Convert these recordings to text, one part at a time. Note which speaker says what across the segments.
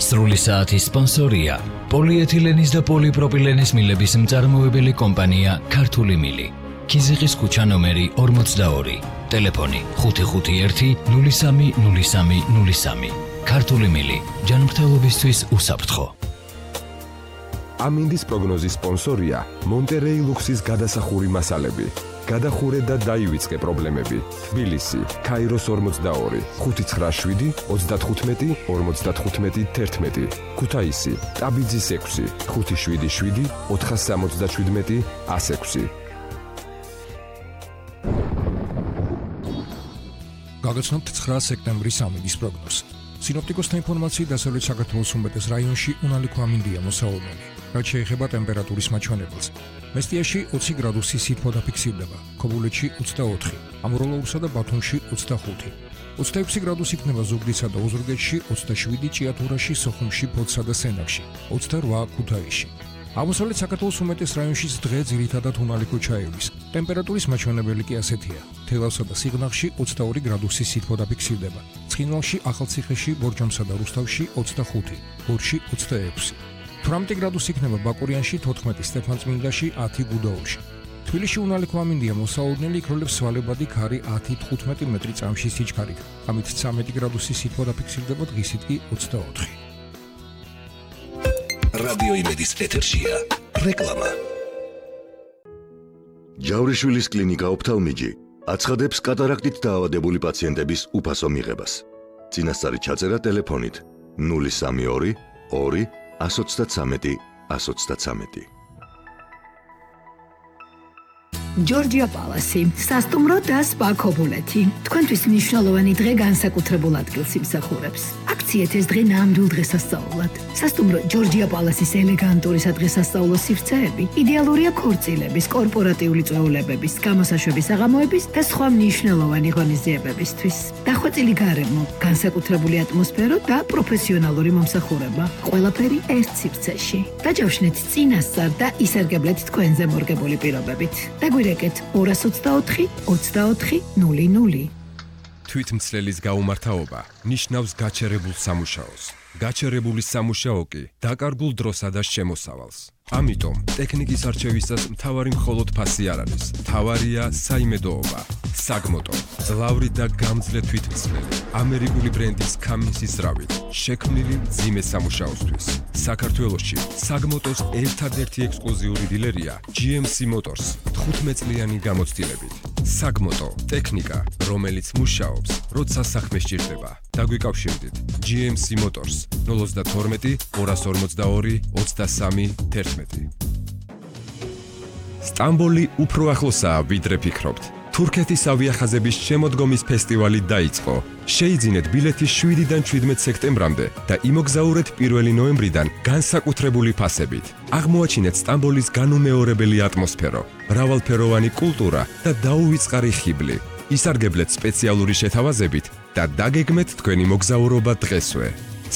Speaker 1: სრული საათის სპონსორია პოლიეთილენის და პოლიპროპილენის მილების მწარმოებელი კომპანია ქართული მილი. ქიზიყის ქუჩა ნომერი 42. ტელეფონი 551-030303. ქართული მილი. ჯანმრთელობისთვის უსაფრთხო.
Speaker 2: ამინდის პროგნოზის სპონსორია მონტერეი ლუქსის გადასახური მასალები. გადახურე და დაივიწყე პრობლემები. თბილისი, ქაიროს 42, 597, 35, 55, 11. ქუთაისი, ტაბიძის 6, 577, 477, 106.
Speaker 3: გაგაცნობთ 9 სექტემბრის ამინდის პროგნოზს. სინოპტიკოსთა ინფორმაციით დასავლეთ საქართველოს უმეტეს რაიონში უნალიქო ამინდია მოსაუბრებელი. რაც შეეხება ტემპერატურის მაჩვენებელს. მესტიაში 20 გრადუსი სითბო დაფიქსირდება, ქობულეთში 24, ამროლოურსა და ბათუმში 25. 26 გრადუსი იქნება ზუგდიდსა და ოზურგეთში, 27 ჭიათურაში, სოხუმში, ფოთსა და სენაკში, 28 ქუთაისში. აღმოსავლეთ საქართველოს უმეტეს რაიონშიც დღე ძირითადად უნალიქო ჩაივლის. ტემპერატურის მაჩვენებელი კი ასეთია: თელავსა და სიღნაღში 22 გრადუსი სითბო დაფიქსირდება, ცხინვალში, ახალციხეში, ბორჯომსა და რუსთავში 25, გორში 26. 18 გრადუსი იქნება ბაკურიანში, 14 სტეფანწმინდაში, 10 გუდაურში. თბილისში უნალიქო ამინდია მოსაუბრებელი, იქროლებს სვალებადი ქარი 10-15 მეტრი წამში სიჩქარით. ამით 13 გრადუსი სითბო დაფიქსირდება, დღისით კი 24.
Speaker 4: რადიო იმედის ეთერშია რეკლამა.
Speaker 5: ჯავრიშვილის კლინიკა ოფთალმიჯი აცხადებს კატარაქტით დაავადებული პაციენტების უფასო მიღებას. წინასწარი ჩაწერა ტელეფონით 032 2 133 133.
Speaker 6: ჯორჯია პალასი, სასტუმრო და სპა ქობულეთი. თქვენთვის მნიშვნელოვანი დღე განსაკუთრებულ ადგილს იმსახურებს. აქციეთ ეს დღე ნამდვილ დღესასწაულად. სასტუმრო ჯორჯია პალასის ელეგანტური სადღესასწაულო სივრცეები იდეალურია ქორწილების, კორპორატიული წვეულებების, გამოსაშვების საღამოების და სხვა მნიშვნელოვანი ღონისძიებებისთვის. დახვეწილი გარემო, განსაკუთრებული ატმოსფერო და პროფესიონალური მომსახურება. ყველაფერი ერთ სივრცეში. დაჯავშნეთ წინასწარ და ისარგებლეთ თქვენზე მორგებული პირობებით. დაგვირეკეთ 224 24 00.
Speaker 2: თვითმცლელის გაუმართავობა ნიშნავს გაჩერებულ სამუშაოს. გაჩერებული სამუშაო კი დაკარგულ დროსა და შემოსავალს. ამიტომ ტექნიკის არჩევისას მთავარი მხოლოდ ფასი არ არის. მთავარია საიმედოობა. საგმოტო, ძლავრი და გამძლე თვითმცლელი, ამერიკული ბრენდის Cummins-ის რავით, შექმნილი მძიმე სამუშაოსთვის. საქართველოში საგმოტოს ერთადერთი ექსკლუზიური დილერია GMC Motors 15 წლიანი გამოცდილებით. საგმოტო, ტექნიკა, რომელიც მუშაობს, როცა საქმე სჭირდება. დაგვიკავშირდით GMC Motors 012 242 23 11. სტამბოლი უფრო ახლოსაა, ვიდრე ფიქრობთ. თურქეთის ავიახაზების შემოდგომის ფესტივალი დაიწყო. შეიძინეთ ბილეთი 7-დან 17 სექტემბრამდე და იმოგზაურეთ 1 ნოემბრიდან განსაკუთრებული ფასებით. აღმოაჩინეთ სტამბოლის განუმეორებელი ატმოსფერო, მრავალფეროვანი კულტურა და დაუვიწყარი ხიბლი. ისარგებლეთ სპეციალური შეთავაზებით და დაგეგმეთ თქვენი მოგზაურობა დღესვე.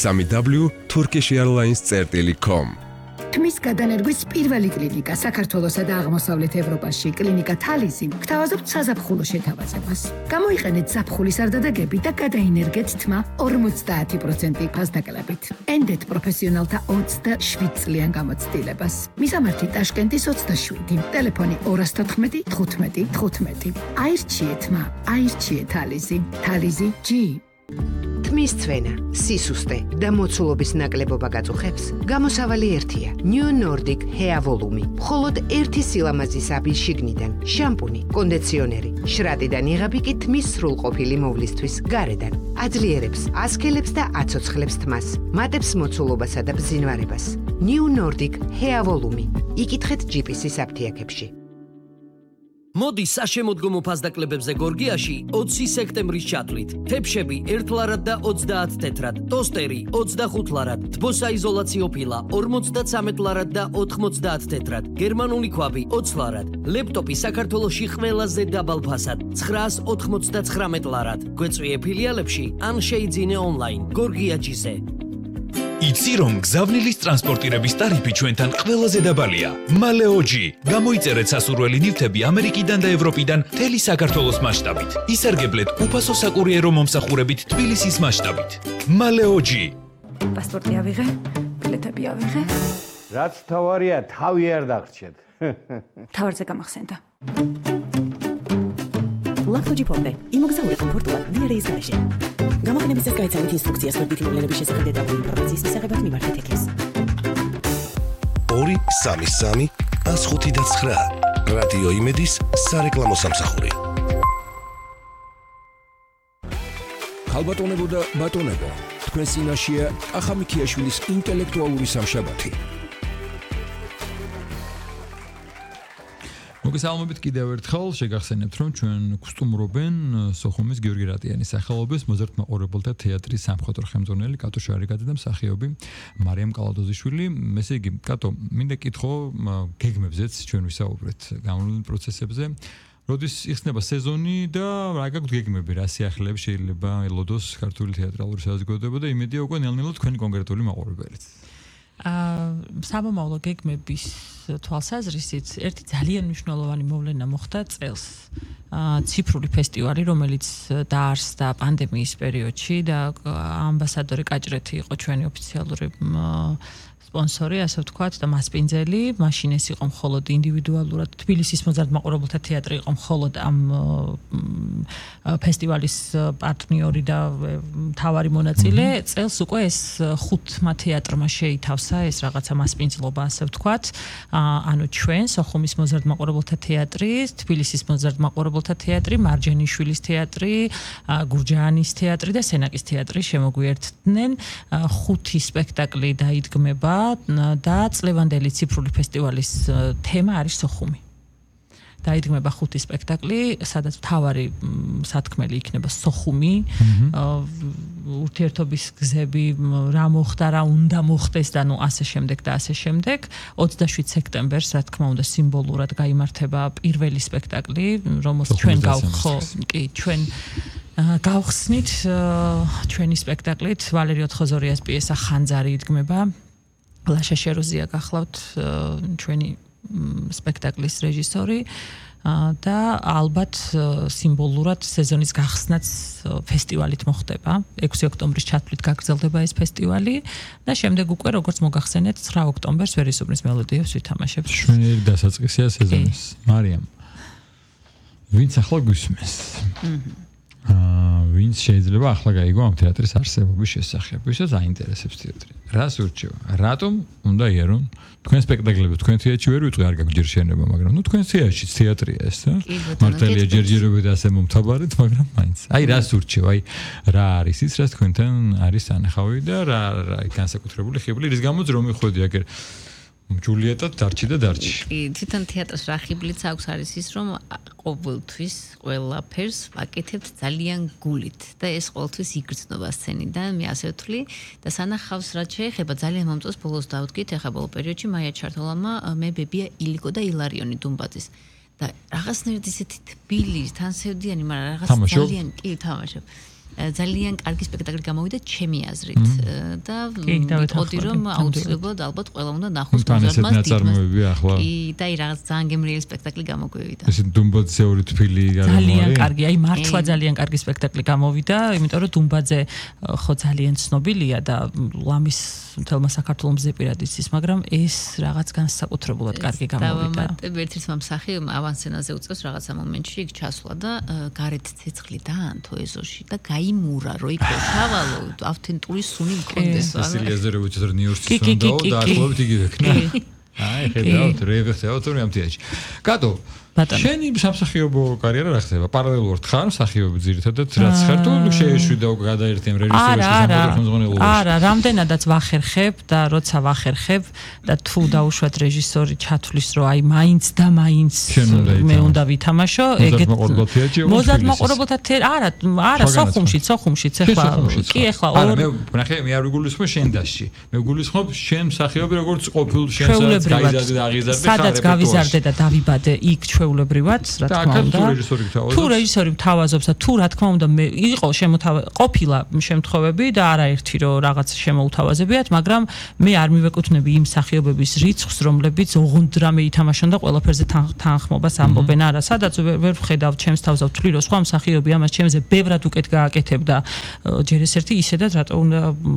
Speaker 2: www.turkishairlines.com.
Speaker 6: თმის გადანერგვის პირველი კლინიკა საქართველოსა და აღმოსავლეთ ევროპაში, კლინიკა თალისი, გთავაზობთ საზაფხულო შეთავაზებას. გამოიყენეთ ზაფხულის არდადეგები და გადაინერგეთ თმა 50% ფასდაკლებით. ენდეთ პროფესიონალთა 27 წლიან გამოცდილებას. მისამართი ტაშკენტის 27, ტელეფონი 214 15 15. აირჩიეთ თმა, აირჩიეთ თალისი. თალისი G.
Speaker 7: თმის ცვენა, სისუსტე და მოცულობის ნაკლებობა გაწუხებს, გამოსავალი ერთია. New Nordic Hair Volume. მხოლოდ ერთი სილამაზის აბი შიგნიდან, შამპუნი, კონდიციონერი, შრატიდან იღები კი თმის სრულყოფილი მოვლისთვის გარედან. აძლიერებს, ასქელებს და აცოცხლებს თმას, მატებს მოცულობასა და ბზინვარებას. New Nordic Hair Volume. იკითხეთ GPC-ის აფთიაქებში.
Speaker 8: მოდი საშემოდგომო ფასდაკლებებზე გორგიაში 20 სექტემბრის ჩათვლით. თეფშები 1 ლარად და 30 თეთრად, ტოსტერი 25 ლარად, თბოსაიზოლაციო ფილა 53 ლარად და 90 თეთრად, გერმანული ქვაბი 20 ლარად, ლეპტოპი საქართველოში ყველაზე დაბალ ფასად 999 ლარად. გვეწვიე ფილიალებში ან შეიძინე ონლაინ გორგიაჯიზე.
Speaker 1: იცი რომ გზავნილის ტრანსპორტირების ტარიფი ჩვენთან ყველაზე დაბალია. მალეოჯი. გამოიწერეთ სასურველი ნივთები ამერიკიდან და ევროპიდან მთელი საქართველოს მასშტაბით. ისარგებლეთ უფასო საკურიერო მომსახურებით თბილისის მასშტაბით. მალეოჯი.
Speaker 9: პასპორტი ავიღე, ბილეთები ავიღე.
Speaker 10: რაც თავარია, თავი არ დაგრჩეთ.
Speaker 9: თავარზე გამახსენდა.
Speaker 11: ლაქტოჯი ფორტე, იმოგზაური კომფორტულად დიერეის გარეშე. გამახსენების წესს გაიცანით ინსტრუქციას მოდით მოვლენების შესახებ დეტალური ინფორმაციის მისაღებად მიმართეთ ექეს.
Speaker 4: 233 105 რადიო იმედის სარეკლამო სამსახური.
Speaker 3: ხალბატონებო და ბატონებო, თქვენ წინაშეა კახა მიქიაშვილის ინტელექტუალური სამშაბათი.
Speaker 12: მოგესალმებით კიდევ ერთხელ, შეგახსენებთ, რომ ჩვენ გვსტუმრობენ სოხუმის გიორგი რატიანის სახელობის მოზარდმაყურებელთა თეატრის სამხატვრო ხელმძღვანელი კატო შარიგაძე და მსახიობი მარიამ კალადოზიშვილი. ესე იგი, კატო, მინდა კითხო გეგმებზეც ჩვენ ვისაუბრეთ გამოვლენილ პროცესებზე. როდის იხსნება სეზონი და რა გაქვთ გეგმები, რა სიახლეები შეიძლება ელოდოს ქართული თეატრალური საზოგადოება და იმედია უკვე ნელ-ნელა თქვენი კონკრეტული მაყურებელიც.
Speaker 13: სამომავლო გეგმების თვალსაზრისით ერთი ძალიან მნიშვნელოვანი მოვლენა მოხდა წელს. ციფრული ფესტივალი, რომელიც დაარსდა პანდემიის პერიოდში და ამბასადორი კაჭრეთი იყო ჩვენი ოფიციალური სპონსორი, ასე ვთქვათ, და მასპინძელი. მაშინ ეს იყო მხოლოდ ინდივიდუალურად თბილისის მოზარდმაყურებელთა თეატრი იყო მხოლოდ ამ ფესტივალის პარტნიორი და მთავარი მონაწილე. წელს უკვე ეს 5 თეატრმა შეითავსა ეს რაღაცა მასპინძლობა, ასე ვთქვათ. ანუ ჩვენ სოხუმის მოზარდმაყურებელთა თეატრი, თბილისის მოზარდმაყურებელთა თეატრი, მარჯანიშვილის თეატრი, გურჯაანის თეატრი და სენაკის თეატრი შემოგვიერთდნენ. 5 სპექტაკლი დაიდგმება და წლევანდელი ციფრული ფესტივალის თემა არის სოხუმი. დაიდგმება 5 სპექტაკლი, სადაც მთავარი სათქმელი იქნება სოხუმი, ურთიერთობის გზები, რა მოხდა, რა უნდა მოხდეს და ნუ ასე შემდეგ და ასე შემდეგ. 27 სექტემბერს, რა თქმა უნდა, სიმბოლურად გაიმართება პირველი სპექტაკლი, რომელსაც ჩვენ ჩვენ გავხსნით ჩვენი სპექტაკლით ვალერი ოთხოზორიას პიესა ხანძარი იდგმება. ლაშა შეროზია გახლავთ ჩვენი სპექტაკლის რეჟისორი და ალბათ სიმბოლურად სეზონის გახსნაც ფესტივალით მოხდება. 6 ოქტომბრის ჩათვლით გაგრძელდება ეს ფესტივალი და შემდეგ უკვე როგორც მოგახსენეთ 9 ოქტომბერს ვერისუბნის მელოდიებს ვითამაშებთ.
Speaker 12: შვენიერი დასაწყისია სეზონის. მარიამ, ვინც ახლა გვისმენს? ვინც შეიძლება ახლა გაიგო ამ თეატრის არსებობის შესახებ, ვისაც აინტერესებს თეატრი. რას ურჩევა? რატომ უნდა იარონ თქვენ სპექტაკლები? თქვენ თეატრში ვერ ვიტყვი, არ გაგვიჯერ შენება, მაგრამ ნუ თქვენ თეატრში თეატრია ეს, რა? მართალია ჯერჯერობით ასე მომთაბარეთ, მაგრამ მაინც. აი რას ურჩევა? აი რა არის ის, რაც თქვენთან არის ანახავი და რა განსაკუთრებული ხიბლი, რის გამოც რომ მიხვედი აგერ ჯულიეტა დარჩი და დარჩი.
Speaker 14: კი, თვითონ თეატრს რა ხიბლიც აქვს არის ის, რომ ყოველთვის ყველაფერს ვაკეთებთ ძალიან გულით და ეს ყოველთვის იგრძნობა სცენიდან, მე ასე ვთვლი და სანახავს რაც შეეხება ძალიან მომწონს ბოლოს დავდგით, ეხა ბოლო პერიოდში მაია ჩართოლამა მე ბებია ილიკო და ილარიონი დუმბაძის და რაღაცნაირად ისეთი თბილი, თანსევდიანი, მაგრამ რაღაც ძალიან კი თამაშობ. ძალიან კარგი სპექტაკლი გამოვიდა ჩემი აზრით და მიყოდი რომ აუცილებლად ალბათ ყველა უნდა ნახოს მოზარდმას
Speaker 12: დიმას.
Speaker 14: კი და აი რაღაც ძალიან გემრიელი სპექტაკლი გამოგვივიდა.
Speaker 12: ეს დუმბაძეური თბილი გარემო.
Speaker 13: ძალიან კარგი, აი მართლა ძალიან კარგი სპექტაკლი გამოვიდა, იმიტომ რომ დუმბაძე ხო ძალიან ცნობილია და ლამის მთელმა საქართველოს ზეპირად იცის, მაგრამ ეს რაღაც განსაკუთრებულად კარგი გამოვიდა.
Speaker 14: ერთ ერთმა მსახიობმა ავანსცენაზე უწევს რაღაცა მომენტში იქ ჩასვლა და გარეთ ცეცხლი დაანთო ეზოში და გაიმურა, რომ იქ ჩავალო, ავთენტური სუნი მქონდეს.
Speaker 12: სილიაზეროვიჩი რომ ნიუ-იორკში სუნდაო და ახლობით იგივე ქნა. აი, ხედავთ, რევეხტეავთ რომ ამთიაჭი. კატო, შენი სამსახიობო კარიერა რა ხდება? პარალელურად ხარ მსახიობი ძირითადად, რაც ხარ თუ შეეშვი და გადაერთიან რეჟისორის ხელმძღვანელობაში?
Speaker 13: არა, რამდენადაც ვახერხებ და როცა ვახერხებ და თუ დაუშვათ რეჟისორი ჩათვლის, რომ აი მაინც და მაინც მე უნდა ვითამაშო, ეგეთ მოზარდმაყურებელთა თეატრი, არა, სოხუმშიც ეხლა. კი, ეხლა
Speaker 12: არა, მე არ ვიგულისხმობ შენ დასში. მე ვიგულისხმობ შენ მსახიობი როგორც ყოფილ შენსაც გაიზარდე და აღიზარდე ხარ.
Speaker 13: სადაც გავიზარდე და დავიბადე იქ ჩვეულებრივად, რა თქმა უნდა. თუ რეჟისორი თავაზობს და თუ რა თქმა უნდა იყო ყოფილა შემთხვევები და არაერთი რომ რაღაც შემოუთავაზებიათ, მაგრამ მე არ მივეკუთვნები იმ სახიობების რიცხვს, რომლებიც ოღონდ რამე ითამაშონ და ყველაფერზე თანხმობას ამბობენ. არა, სადაც ვერ ვხედავ ჩემს თავზე ვთვლი რომ სხვა მსახიობი ამას ჩემზე ბევრად უკეთ გააკეთებდა. ჯერ ეს ერთი ისედაც რატო უნდა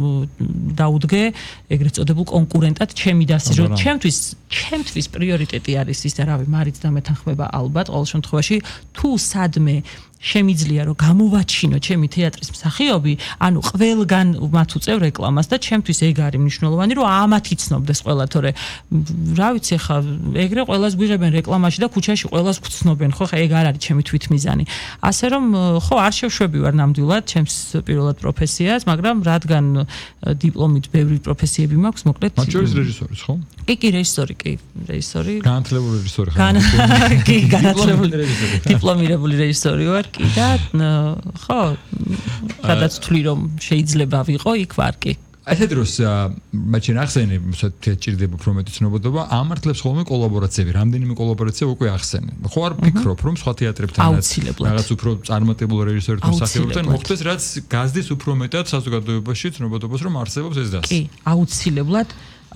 Speaker 13: დაუდგე ეგრეთ წოდებულ კონკურენტად ჩემი დასი რომ ჩემთვის პრიორიტეტი არის ის და რავი მარიც დამეთანხმება ალბათ ყოველ შემთხვევაში თუ სადმე შემიძლია რომ გამოვაჩინო ჩემი თეატრის მსახიობი, ანუ ყველგან მათ უწევ რეკლამას და ჩემთვის ეგ არის მნიშვნელოვანი რომ ამათ იცნობდეს ყველა, თორე რა ვიცი ხა ეგრე ყველას გვიღებენ რეკლამაში და ქუჩაში ყველას გვცნობენ, ხო ხა ეგ არ არის ჩემი თვითმიზანი. ასე რომ ხო არ შევშვები ვარ ნამდვილად ჩემს პირველად პროფესიას, მაგრამ რადგან დიპლომით ბევრი პროფესიები მაქვს, მოკლედ
Speaker 12: მათ შორის რეჟისორის, ხო?
Speaker 13: კი, რეჟისორი.
Speaker 12: განათლებული რეჟისორი ხარ.
Speaker 13: კი, განათლებული დიპლომირებული რეჟისორი ვარ. და ხო, სადაც თვლი რომ შეიძლება ვიყო, იქ ვარ კი.
Speaker 12: ასეთ დროს მაჩენ ახსენე, ჭირდება უფრო მეტი ცნობადობა, ამართლებს ხოლმე კოლაბორაციები, რამდენიმე კოლაბორაცია უკვე ახსენე. ხო არ ფიქრობ, რომ სხვა თეატრებთანაც რაღაც უფრო წარმატებულ რეჟისორთან მსახიობთან მოხდეს, რაც გაზდის უფრო მეტად საზოგადოებაში ცნობადობას რომ არსებობს ეს დასი.
Speaker 13: კი, აუცილებლად.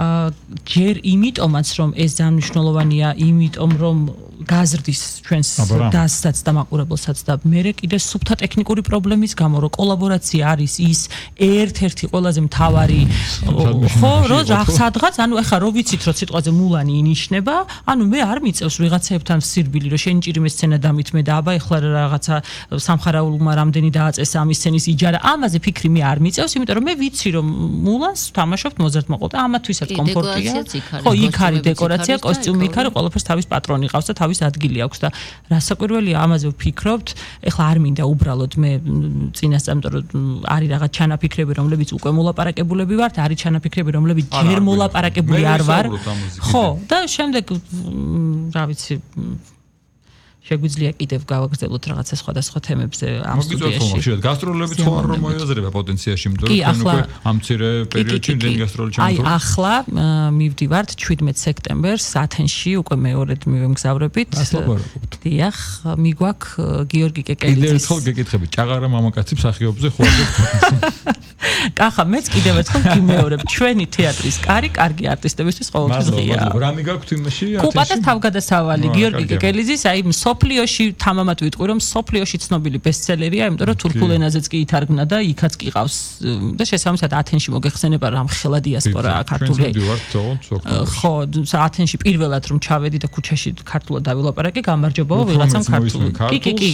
Speaker 13: ჯერ იმიტომაც რომ ეს მნიშვნელოვანია, იმიტომ რომ გაზრდის ჩვენს დასსაც და მაყურებელსაც და მე კიდე სუფთა ტექნიკური პრობლემის გამო რომ კოლაბორაცია არის ის ერთ-ერთი ყველაზე მთავარი ხო რომ სადღაც ანუ ეხლა რო ვიცით რომ სიტყვაზე მულანი ინიშნება, ანუ მე არ მიწევს ვიღაცაებთან სირბილი რომ შენი ჭირიმე სცენა დამითმე და აბა ეხლა რაღაცა სამხარაულმა რამდენი დააწეს ამის სცენის იჯარა, ამაზე ფიქრი მე არ მიწევს, იმიტომ რომ მე ვიცი რომ მულანს თამაშობთ მოზარდ მოყოლ და ამათვისაც კომფორტია. ხო, იქ არის დეკორაცია, კოსტიუმი იქ არის, ყველაფერს თავის პატრონი ყავს და თავის ადგილი აქვს და რასაკვირველია ამაზე ვფიქრობთ. ეხლა არ მინდა უბრალოდ მე წინასწარ, იმიტომ რომ არის რაღაც ჩანაფიქრები, რომლებიც უკვე მოლაპარაკებულები ვართ, არის ჩანაფიქრები, რომლებიც ჯერ მოლაპარაკებული არ ვარ. ხო, და შემდეგ რა ვიცი შეგვიძლია კიდევ გავაგრძელოთ რაღაცა სხვადასხვა თემებზე ამ სტუდიაში.
Speaker 12: გასტროლები ხო არ რომ მოიაზრება პოტენციაში, იმიტომ რომ ჩვენ უკვე ამ მცირე პერიოდში იმდენი გასტროლი ჩამოთვალეთ.
Speaker 13: აი ახლა მივდივართ 17 სექტემბერს ათენში, უკვე მეორედ მივემგზავრებით. დიახ, მიგვაქვს გიორგი კეკელიძის.
Speaker 12: კიდევ ერთხელ გეკითხები, ჭაღარა მამაკაცი მსახიობზე ხო არ
Speaker 13: კახა, მეც კიდევ ერთხელ გიმეორებ, ჩვენი თეატრის კარგი არტისტებისთვის ყოველთვის ღია.
Speaker 12: რა მიგაქვთ იმაში?
Speaker 13: კუპატას თავგადასავალი გიორგი კეკელიძის, აი სოფლიოში თამამად ვიტყვი რომ სოფლიოში ცნობილი ბესტსელერია, იმიტომ რომ თურქულ ენაზეც კი ითარგმნა და იქაც კი ყავს და შესაბამისად ათენში მოგეხსენება რამ ხელა დიასპორა ქართული. ხო, ათენში პირველად რომ ჩავედი და ქუჩაში ქართულად დავილაპარაკე, გამარჯობაო ვიღაცამ ქართულად. კი.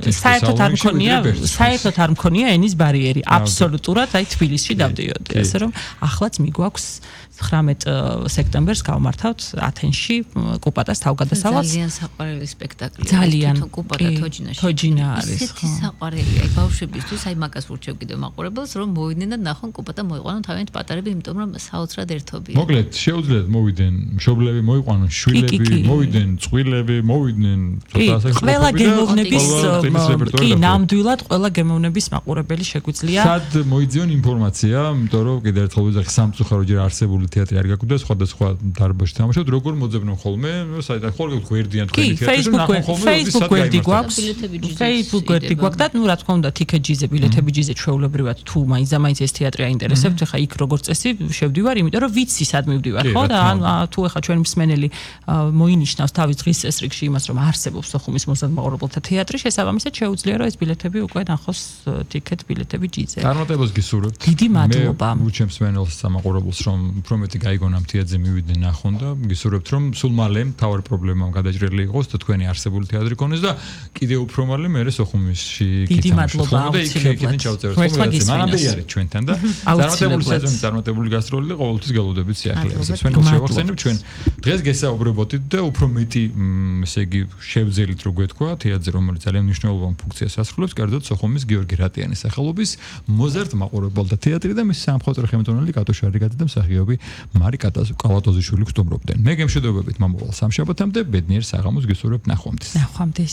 Speaker 13: საერთოდ არ მქონია ენის ბარიერი, აბსოლუტურად აი თბილისში დავდიოდი. ასე რომ ახლაც მიგვაქვს 19 სექტემბერს გავმართავთ ათენში კუპატას თავგადასავალს.
Speaker 14: ძალიან საყვარელი სპექტაკლია.
Speaker 13: ძალიან
Speaker 14: კუპატა თოჯინაში.
Speaker 13: თოჯინა არის.
Speaker 14: ისეთი საყვარელია აი ბავშვებისთვის, აი მაგას ვურჩევ კიდევ მაყურებელს, რომ მოვიდნენ და ნახონ კუპატა მოიყვანონ თავიანთ პატარები, იმიტომ რომ საოცრად ერთობია.
Speaker 12: მოკლედ, შეუძლიათ მოვიდნენ მშობლები, მოიყვანონ შვილები, მოვიდნენ წყვილები, მოვიდნენ
Speaker 13: ცოტა ასე. ყველა გემოვნების კი, ნამდვილად ყველა გემოვნების მაყურებელი შეგვიძლია.
Speaker 12: სად მოიძიონ ინფორმაცია, იმიტომ რომ კიდევ ერთხელ ვიზახი სამწუხაროჯერ არსებული თეატრი არ გაგვდა სხვადასხვა დარბაზში თამაშობთ, როგორ მოძებნონ ხოლმე, საერთოდ ხოლმე გვერდიან თქვენი თეატრი, ნახონ ხოლმე
Speaker 13: Facebook გვერდი გვაქვს. Facebook გვერდი გვაქვს და ნუ რა თქმა უნდა TKG-ზე ბილეთები ჯიზე ჩვეულებრივად თუ მაინც ეს თეატრი აინტერესებთ, ეხა იქ როგორც წესი შევდივარ, იმიტომ რომ ვიცი სად მივდივარ, ხო და თუ ეხა ჩვენი მსმენელი მოინიშნავს თავის დღის წესრიგში იმას, რომ არსებობს სოხუმის მოსამაყურებელთა თეატრი, შესაბამისად შეუძლია რომ ეს ბილეთები უკვე ნახოს TKG ბილეთები ჯიზე.
Speaker 12: წარმატებას გისურვებთ.
Speaker 13: დიდი მადლობა.
Speaker 12: მე უჩემს მსმენელს სამაყურებელს რომ უფრო მეტი გაიგონ ამ თეატრზე მივიდნენ ნახონ და გისურვებთ რომ სულ მალე თავი პრობლემამ გადაჭრილი იყოს და თქვენი არსებული თეატრი გქონდეს და კიდევ უფრო მალე მე სოხუმისში
Speaker 13: დიდი მადლობა აუცილებლად.
Speaker 12: მანამდე არის ჩვენთან და წარმატებული სეზონი, წარმატებული გასტროლი და ყოველთვის გელოდებით სიახლეებზე. მსმენელს შევახსენებ ჩვენ დღეს გესაუბრებოდით და უფრო მეტი ესე იგი შევძელით რო გვეთქვა თეატრზე, რომელიც ძალიან მნიშვნელოვან ფუნქციას ასრულებს, კერძოდ სოხუმის გიორგი რატიანის სახელობის მოზარდ მაყურებელთა თეატრი და მის სამხატვრო ხელმძღვანელი კატო შარიგაძე და მსახიობი მარი კალატოზიშვილი გსტუმრობდნენ. მე გემშვიდობებით მომავალ სამშაბათამდე ბედნიერ საღამოს გისურვებთ ნახვამდის.
Speaker 13: ნახვამდის.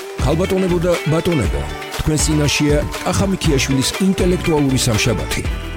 Speaker 3: ხალბატონებო და ბატონებო, თქვენ წინაშეა კახა მიქიაშვილის ინტელექტუალური სამშაბათი.